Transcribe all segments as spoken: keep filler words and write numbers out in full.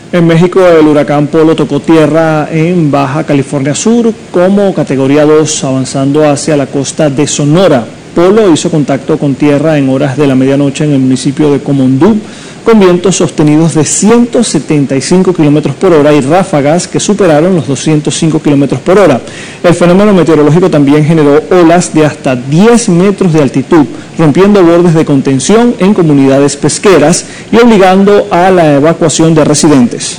En México, el huracán Polo tocó tierra en Baja California Sur como categoría dos, avanzando hacia la costa de Sonora. Polo hizo contacto con tierra en horas de la medianoche en el municipio de Comondú, con vientos sostenidos de ciento setenta y cinco kilómetros por hora y ráfagas que superaron los doscientos cinco kilómetros por hora. El fenómeno meteorológico también generó olas de hasta diez metros de altitud, rompiendo bordes de contención en comunidades pesqueras y obligando a la evacuación de residentes.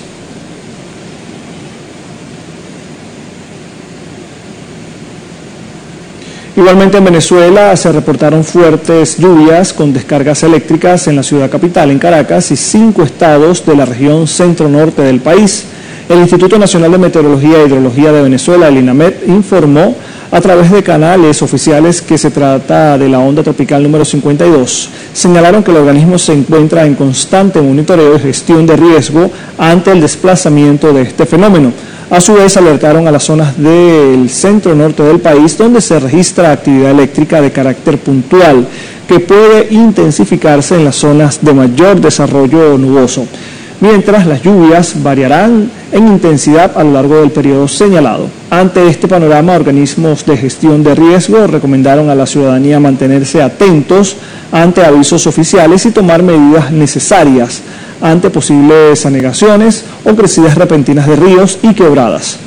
Igualmente en Venezuela se reportaron fuertes lluvias con descargas eléctricas en la ciudad capital, en Caracas, y cinco estados de la región centro-norte del país. El Instituto Nacional de Meteorología e Hidrología de Venezuela, el INAMET, informó a través de canales oficiales que se trata de la onda tropical número cincuenta y dos. Señalaron que el organismo se encuentra en constante monitoreo y gestión de riesgo ante el desplazamiento de este fenómeno. A su vez, alertaron a las zonas del centro-norte del país donde se registra actividad eléctrica de carácter puntual que puede intensificarse en las zonas de mayor desarrollo nuboso, mientras las lluvias variarán en intensidad a lo largo del periodo señalado. Ante este panorama, organismos de gestión de riesgo recomendaron a la ciudadanía mantenerse atentos ante avisos oficiales y tomar medidas necesarias ante posibles anegaciones o crecidas repentinas de ríos y quebradas.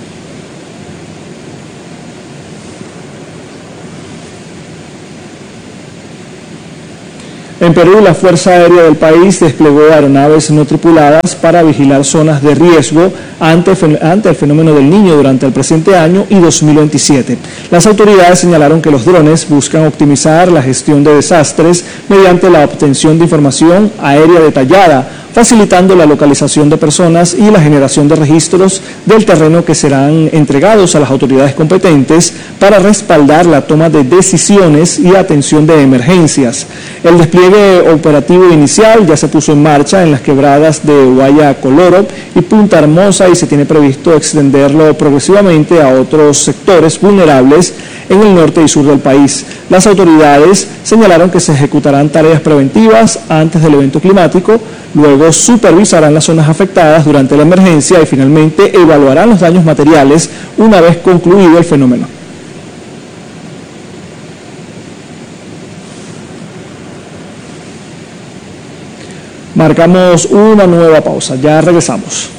En Perú, la Fuerza Aérea del país desplegó aeronaves no tripuladas para vigilar zonas de riesgo ante, ante el fenómeno del Niño durante el presente año y dos mil veintisiete. Las autoridades señalaron que los drones buscan optimizar la gestión de desastres mediante la obtención de información aérea detallada, facilitando la localización de personas y la generación de registros del terreno que serán entregados a las autoridades competentes para respaldar la toma de decisiones y atención de emergencias. El despliegue operativo inicial ya se puso en marcha en las quebradas de Guayacoloro y Punta Hermosa y se tiene previsto extenderlo progresivamente a otros sectores vulnerables en el norte y sur del país. Las autoridades señalaron que se ejecutarán tareas preventivas antes del evento climático, luego supervisarán las zonas afectadas durante la emergencia y finalmente evaluarán los daños materiales una vez concluido el fenómeno. Marcamos una nueva pausa, ya regresamos.